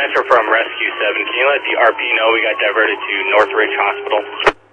transfer from Rescue 7. Can you let the RP know we got diverted to Northridge Hospital?